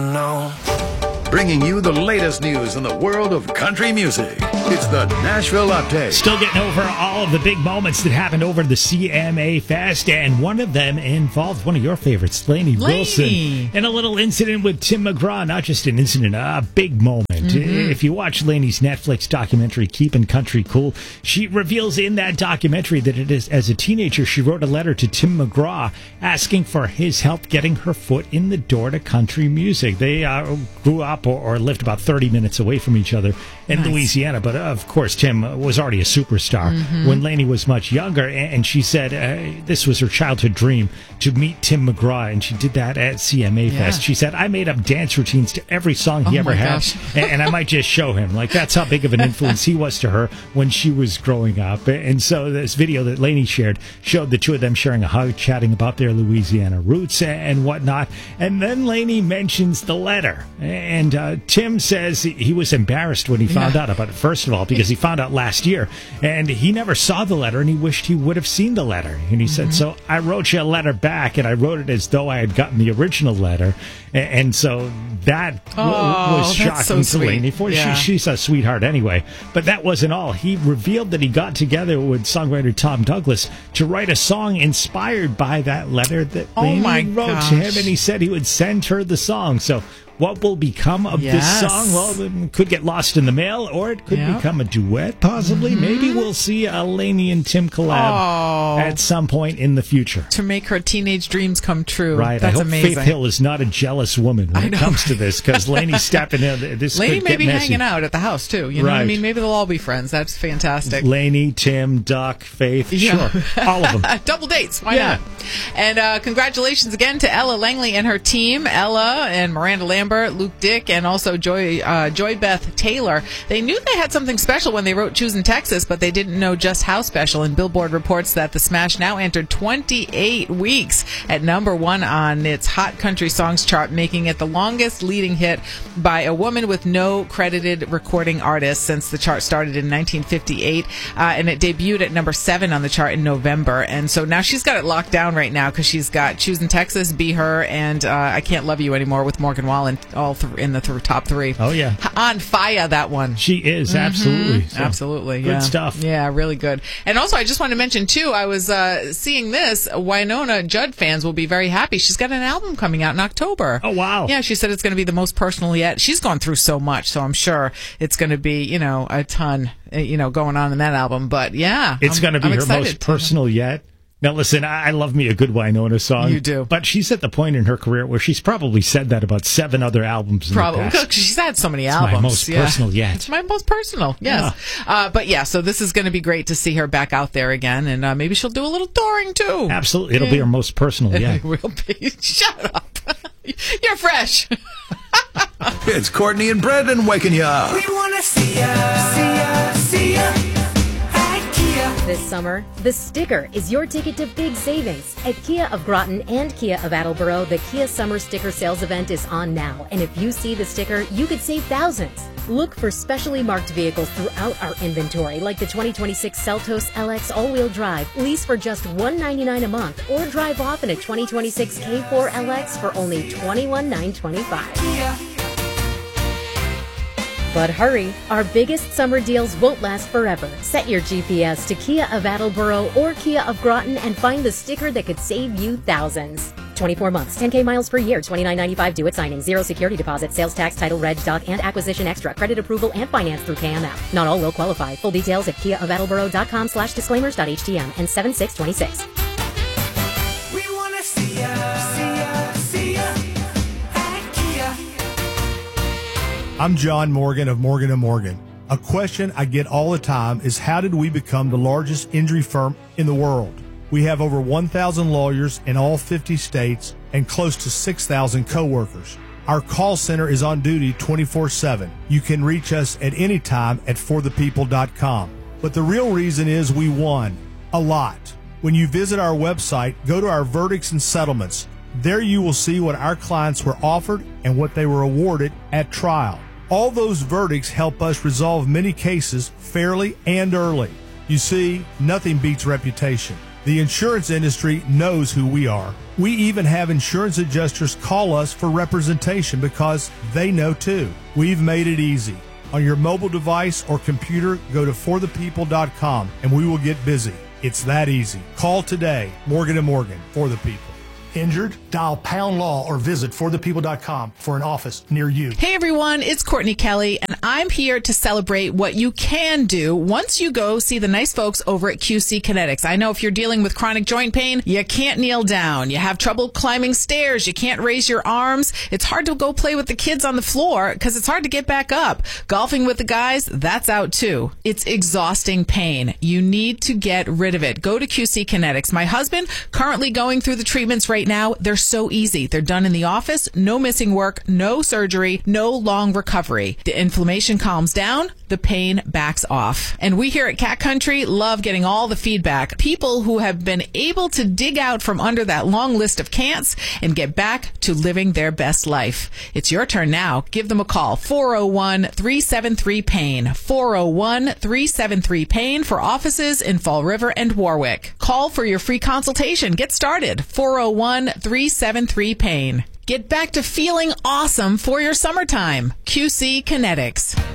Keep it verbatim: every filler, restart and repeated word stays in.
know. Bringing you the latest news in the world of country music. It's the Nashville Update. Still getting over all of the big moments that happened over the C M A Fest, and one of them involved one of your favorites, Lainey Wilson, and a little incident with Tim McGraw. Not just an incident, a big moment. Mm-hmm. If you watch Lainey's Netflix documentary, Keeping Country Cool, she reveals in that documentary that it is, as a teenager, she wrote a letter to Tim McGraw asking for his help getting her foot in the door to country music. They uh, grew up or, or lived about thirty minutes away from each other in nice. Louisiana, but of course Tim was already a superstar mm-hmm. when Lainey was much younger, and she said uh, this was her childhood dream to meet Tim McGraw, and she did that at C M A yeah. Fest. She said, I made up dance routines to every song he oh ever had, and, and I might just show him. Like, that's how big of an influence he was to her when she was growing up. And so this video that Lainey shared showed the two of them sharing a hug, chatting about their Louisiana roots and whatnot. And then Lainey mentions the letter, and uh, Tim says he was embarrassed when he found yeah. out about it, first of all, because he found out last year, and he never saw the letter, and he wished he would have seen the letter. And he mm-hmm. said, so I wrote you a letter back, and I wrote it as though I had gotten the original letter. And, and so that oh, w- was shocking so to Lainey. For yeah. she, she's a sweetheart anyway. But that wasn't all. He revealed that he got together with songwriter Tom Douglas to write a song inspired by that letter that oh Lainey wrote gosh. to him, and he said he would send her the song. So what will become of yes. this song? Well, it could get lost in the mail, or it could yep. become a duet, possibly. Mm-hmm. Maybe we'll see a Lainey and Tim collab oh. at some point in the future. To make her teenage dreams come true. Right. That's I hope amazing. Faith Hill is not a jealous woman when I it know, comes to right? this, because Lainey's stepping in. This Lainey could may get be messy. hanging out at the house, too. You know right. what I mean? Maybe they'll all be friends. That's fantastic. Lainey, Tim, Duck, Faith. Yeah. Sure. All of them. Double dates. Why yeah. not? And uh, congratulations again to Ella Langley and her team. Ella and Miranda Lambert, Luke Dick, and also Joy uh, Joy Beth Taylor. They knew they had something special when they wrote Choosing Texas, but they didn't know just how special. And Billboard reports that the smash now entered twenty-eight weeks at number one on its Hot Country Songs chart, making it the longest leading hit by a woman with no credited recording artist since the chart started in nineteen fifty-eight. Uh, and it debuted at number seven on the chart in November. And so now she's got it locked down right now, because she's got Choosing Texas, Be Her, and uh, I Can't Love You Anymore with Morgan Wallen all th- in the th- top three. Oh, yeah. On fire, that one. She is, absolutely. Mm-hmm. So, absolutely. Good yeah. stuff. Yeah, really good. And also, I just want to mention, too, I was uh, seeing this. Winona Judd fans will be very happy. She's got an album coming out in October. Oh, wow. Yeah, she said it's going to be the most personal yet. She's gone through so much, so I'm sure it's going to be, you know, a ton, you know, going on in that album. But, yeah. It's going to be I'm her excited. most personal yet. Now, listen, I love me a good Winona song. You do. But she's at the point in her career where she's probably said that about seven other albums in Probably. the past. Because she's had so many it's albums. my most yeah. personal yet. It's my most personal, yes. Yeah. Uh, but, yeah, so this is going to be great to see her back out there again, and uh, maybe she'll do a little touring, too. Absolutely. It'll yeah. be her most personal yet. It will be. Shut up. You're fresh. It's Courtney and Brendan waking you up. We want to see ya, see ya, see ya. This summer, the sticker is your ticket to big savings. At Kia of Groton and Kia of Attleboro, the Kia Summer Sticker Sales event is on now. And if you see the sticker, you could save thousands. Look for specially marked vehicles throughout our inventory, like the twenty twenty-six Seltos L X all-wheel drive, lease for just one hundred ninety-nine dollars a month, or drive off in a twenty twenty-six K four L X for only twenty-one thousand nine hundred twenty-five dollars. But hurry, our biggest summer deals won't last forever. Set your G P S to Kia of Attleboro or Kia of Groton and find the sticker that could save you thousands. twenty-four months, ten K miles per year, twenty-nine ninety-five due at signing, zero security deposit, sales tax, title, reg, doc, and acquisition extra, credit approval, and finance through K M F. Not all will qualify. Full details at kia of attleboro dot com slash disclaimers.htm and seven six two six. We want to see ya, see ya, see ya at Kia. I'm John Morgan of Morgan and Morgan. A question I get all the time is, how did we become the largest injury firm in the world? We have over one thousand lawyers in all fifty states and close to six thousand coworkers. Our call center is on duty twenty-four seven. You can reach us at any time at for the people dot com. But the real reason is we won a lot. When you visit our website, go to our verdicts and settlements. There you will see what our clients were offered and what they were awarded at trial. All those verdicts help us resolve many cases fairly and early. You see, nothing beats reputation. The insurance industry knows who we are. We even have insurance adjusters call us for representation because they know too. We've made it easy. On your mobile device or computer, go to for the people dot com and we will get busy. It's that easy. Call today. Morgan and Morgan, for the people. Injured? Dial pound law or visit for the people dot com for an office near you. Hey everyone, it's Courtney Kelly, and I'm here to celebrate what you can do once you go see the nice folks over at Q C Kinetics. I know if you're dealing with chronic joint pain, you can't kneel down, you have trouble climbing stairs, you can't raise your arms, it's hard to go play with the kids on the floor because it's hard to get back up. Golfing with the guys, that's out too. It's exhausting pain. You need to get rid of it. Go to Q C Kinetics. My husband, currently going through the treatments right now, they're so easy. They're done in the office, no missing work, no surgery, no long recovery. The inflammation calms down, the pain backs off. And we here at Cat Country love getting all the feedback. People who have been able to dig out from under that long list of can'ts and get back to living their best life. It's your turn now. Give them a call. four oh one, three seven three, pain. four oh one, three seven three, pain for offices in Fall River and Warwick. Call for your free consultation. Get started. four oh one, three seven three, pain. Get back to feeling awesome for your summertime. Q C Kinetics.